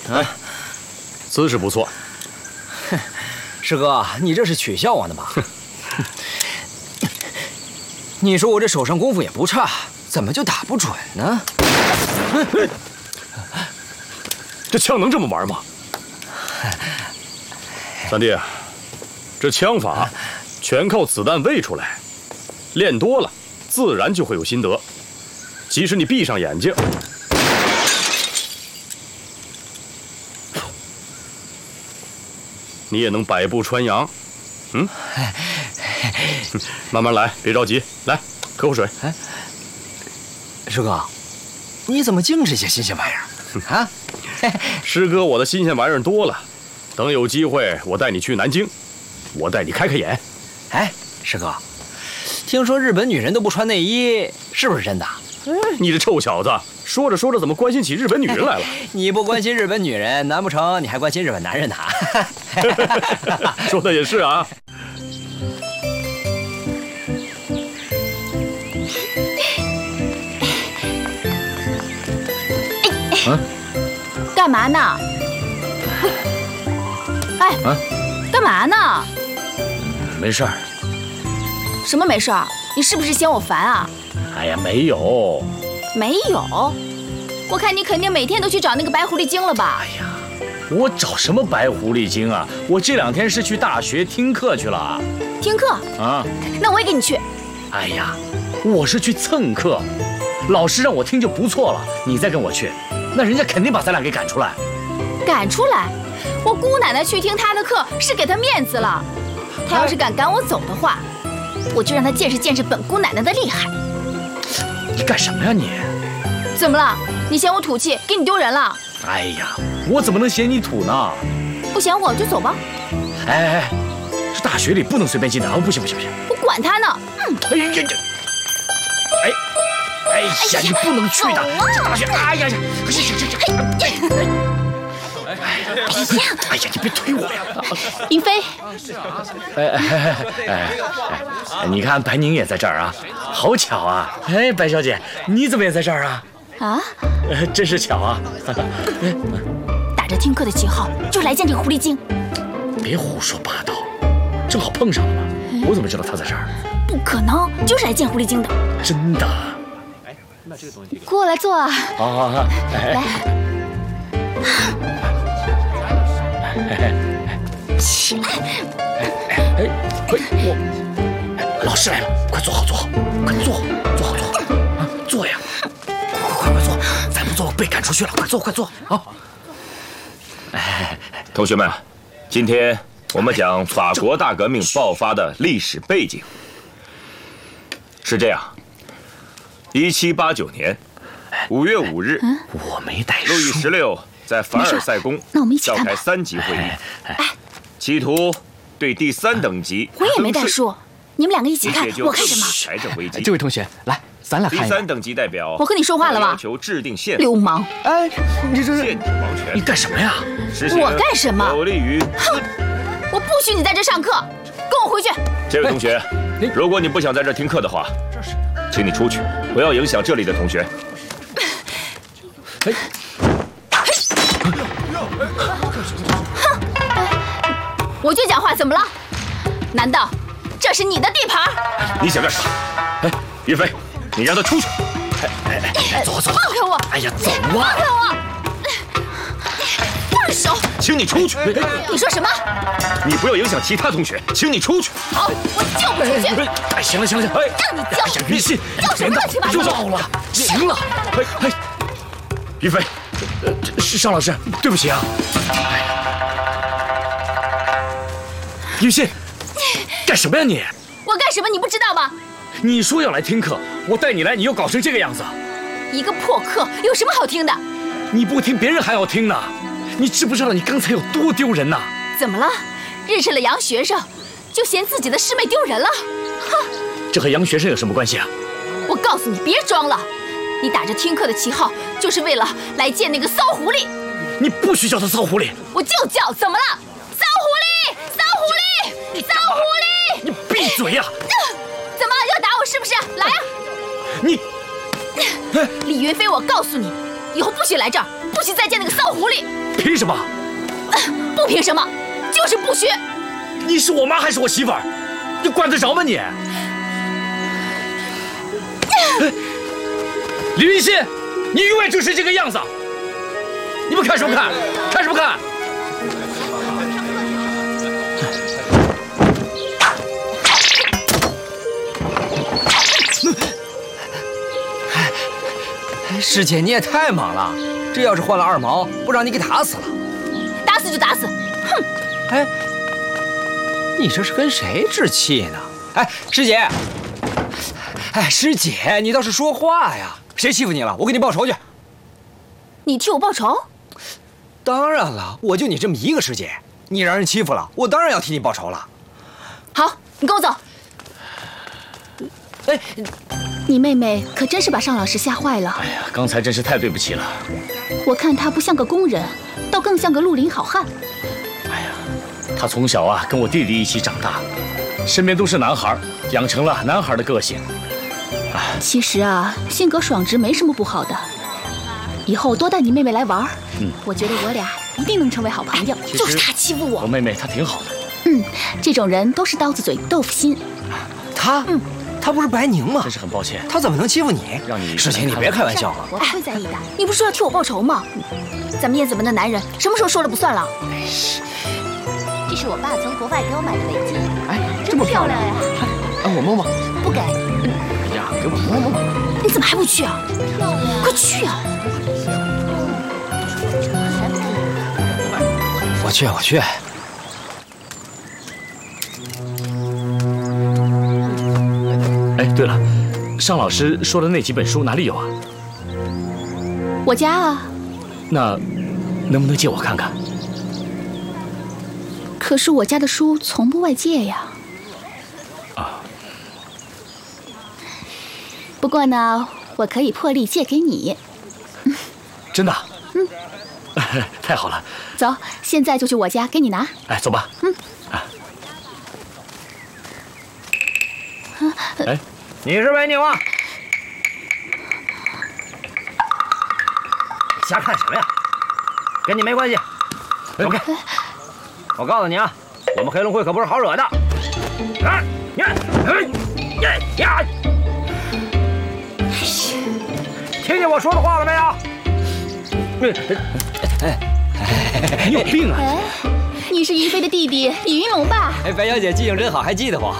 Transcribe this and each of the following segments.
姿势不错。 师哥，你这是取笑我呢吧？你说我这手上功夫也不差，怎么就打不准呢？ 这枪能这么玩吗？三弟，这枪法全靠子弹喂出来，练多了自然就会有心得。即使你闭上眼睛，你也能百步穿杨。慢慢来，别着急。来，喝口水。 师哥，你怎么净这些新鲜玩意儿啊？ 师哥，我的新鲜玩意儿多了，等有机会我带你去南京，我带你开开眼。 哎，师哥，听说日本女人都不穿内衣，是不是真的？ 你这臭小子，说着说着怎么关心起日本女人来了？ 你不关心日本女人，难不成你还关心日本男人呢？ 说的也是啊。 干嘛呢？哎，干嘛呢？ 没事儿。 什么没事儿？你是不是嫌我烦啊？ 哎呀，没有。 没有？我看你肯定每天都去找那个白狐狸精了吧？ 哎呀，我找什么白狐狸精啊？我这2天是去大学听课去了。 听课？ 啊？ 那我也跟你去。 哎呀，我是去蹭课，老师让我听就不错了，你再跟我去，那人家肯定把咱俩给赶出来。 赶出来？我姑奶奶去听她的课是给她面子了，她要是敢赶我走的话，我就让她见识见识本姑奶奶的厉害。 你干什么呀你？ 怎么了？你嫌我土气，给你丢人了？ 哎呀，我怎么能嫌你土呢？ 不嫌我就走吧。 哎，这大学里不能随便进的啊！不行不行不行！ 我管他呢。 哎呀这，哎呀，你不能去的！这大学，哎呀呀，哎呀，你别推我呀！ 云飞， 你看白宁也在这儿啊，好巧啊！哎，白小姐，你怎么也在这儿啊？ 啊？ 真是巧啊！ 打着听课的旗号，就来见这个狐狸精。 别胡说八道，正好碰上了嘛。我怎么知道他在这儿？ 不可能，就是来见狐狸精的。 真的？ 哎，那这个东西过来坐啊。 好， 来。起来！ 我老师来了，快坐好，坐好，快坐好啊！坐呀！快坐！再不坐被赶出去了，快坐啊！ 同学们，今天我们讲法国大革命爆发的历史背景。是这样，1789年5月5日， 我没带书。 路易16在凡尔赛宫召开3级会议，企图对第3等级。 我也没带书，你们2个一起看，我看什么？ 财政危机。 这位同学，来，咱俩看一第3等级代表， 我和你说话了吗？ 要求制定宪法。 流氓！ 哎，你这是限制王权？ 你干什么呀？ 我干什么？ 有利于…… 哼！我不许你在这上课，跟我回去。 这位同学，如果你不想在这听课的话，请你出去，不要影响这里的同学。 哼！我就讲话，怎么了？难道这是你的地盘？ 你想干什么？哎，于飞，你让他出去！ 走！ 放开我！ 哎呀，走啊！ 放开我！放手！ 请你出去！ 你说什么？ 你不要影响其他同学，请你出去！ 好，我就不出去！ 哎，行了， 让你教！ 哎呀，于信， 要什么乱七八糟就到了，行了。于飞，尚老师，对不起啊。于信，干什么呀你？ 我干什么你不知道吗？ 你说要来听课，我带你来，你又搞成这个样子。 一个破课有什么好听的？ 你不听，别人还要听呢。你知不知道你刚才有多丢人呐？ 怎么了？认识了洋学生，就嫌自己的师妹丢人了？哼！ 这和洋学生有什么关系啊？ 我告诉你，别装了。你打着听课的旗号，就是为了来见那个骚狐狸。 你不许叫他骚狐狸。 我就叫，怎么了？骚狐狸！骚狐狸！骚狐狸！ 你闭嘴呀！ 怎么要打我是不是？来啊！ 你， 李云飞，我告诉你，以后不许来这儿，不许再见那个骚狐狸。 凭凭什么？ 不凭什么，就是不许。 你是我妈还是我媳妇儿？你管得着吗你？李云熙，你永远就是这个样子。你们看什么看？看什么看？ 师姐，你也太莽了！这要是换了二毛，不让你给打死了。 打死就打死，哼！ 哎，你这是跟谁置气呢？哎，师姐，哎，师姐，你倒是说话呀！谁欺负你了？我给你报仇去。 你替我报仇？ 当然了，我就你这么一个师姐，你让人欺负了，我当然要替你报仇了。 好，你跟我走。 哎， 你妹妹可真是把尚老师吓坏了。 哎呀，刚才真是太对不起了。 我看她不像个工人，倒更像个绿林好汉。 哎呀，他从小啊跟我弟弟一起长大，身边都是男孩，养成了男孩的个性。 其实啊，性格爽直没什么不好的。以后多带你妹妹来玩，我觉得我俩一定能成为好朋友。就是她欺负我妹妹她挺好的。 这种人都是刀子嘴豆腐心。 他不是白宁吗？ 真是很抱歉， 他怎么能欺负你？ 让你师姐，你别开玩笑了。 我不会在意的。你不是说要替我报仇吗？咱们燕子门的男人什么时候说了不算了？这是我爸从国外给我买的围巾， 哎，这么漂亮呀！ 啊，我摸摸。 不给。 哎呀，给我摸摸。 你怎么还不去啊？快去啊！ 我去。 哎，对了，尚老师说的那几本书哪里有啊？ 我家啊。 那能不能借我看看？ 可是我家的书从不外借呀。 啊。 不过呢，我可以破例借给你。 真的？太好了。 走，现在就去我家给你拿。 哎，走吧。哎， 你是白宁啊？瞎看什么呀？跟你没关系，走开！我告诉你啊，我们黑龙会可不是好惹的。听见我说的话了没有？ 你有病啊！ 哎，你是云飞的弟弟李云龙吧？ 哎，白小姐记性真好，还记得我。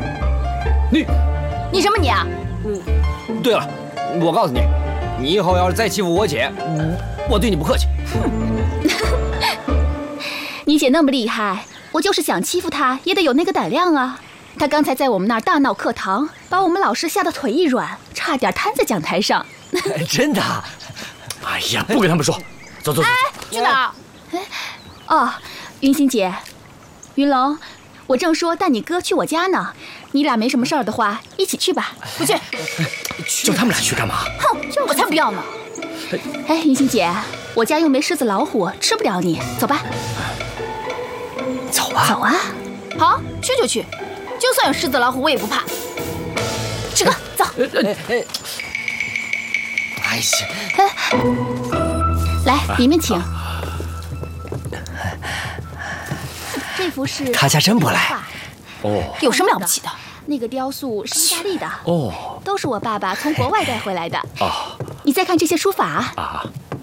你什么你啊？ 对了，我告诉你，你以后要是再欺负我姐，我对你不客气。 你姐那么厉害，我就是想欺负她也得有那个胆量啊。她刚才在我们那儿大闹课堂，把我们老师吓得腿一软，差点瘫在讲台上。 真的？ 哎呀，不跟他们说，走。 哎，去哪儿？哦，云馨姐，云龙，我正说带你哥去我家呢，你俩没什么事儿的话，一起去吧。不去， 叫他们俩去干嘛？ 哼，我才不要呢。哎，云馨姐，我家又没狮子老虎，吃不了你，走吧。 走吧。 走啊！好，去就去，就算有狮子老虎，我也不怕。志哥，走。 哎呀， 来，里面请。这幅是他家真不赖。 哦， 有什么了不起的？那个雕塑是意大利的。 哦， 都是我爸爸从国外带回来的。 啊， 你再看这些书法啊，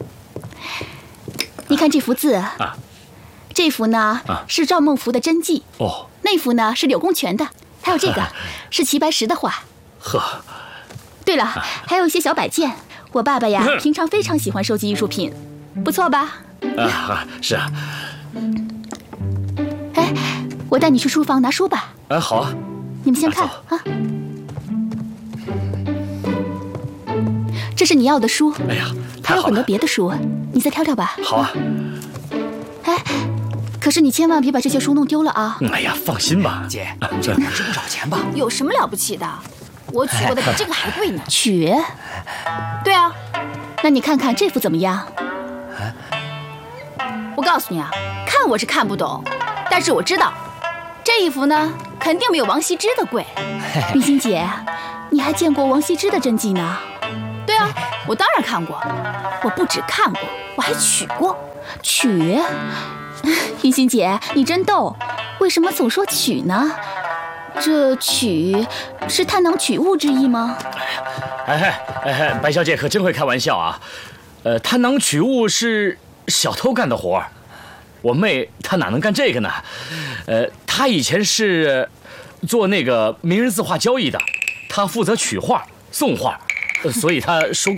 你看这幅字啊，这幅呢是赵孟頫的真迹。 哦， 那幅呢是柳公权的，还有这个是齐白石的画。 呵。 对了，还有一些小摆件。我爸爸呀，平常非常喜欢收集艺术品，不错吧？ 是啊。 哎，我带你去书房拿书吧。 好啊。 你们先看啊。这是你要的书。 哎呀， 还有很多别的书，你再挑挑吧。 好啊。 哎，可是你千万别把这些书弄丢了啊。 哎呀，放心吧， 姐，这不是不少钱吧？ 有什么了不起的？我取过的比这个还贵呢。取？对啊，那你看看这幅怎么样？我告诉你啊，看我是看不懂，但是我知道，这一幅呢，肯定没有王羲之的贵。冰心姐，你还见过王羲之的真迹呢？对啊，我当然看过，我不止看过，我还取过。 取？玉心姐，你真逗，为什么总说取呢？这取是贪囊取物之意吗？ 白小姐可真会开玩笑啊！贪囊取物是小偷干的活儿，我妹她哪能干这个呢？她以前是做那个名人字画交易的，她负责取画送画，所以她收。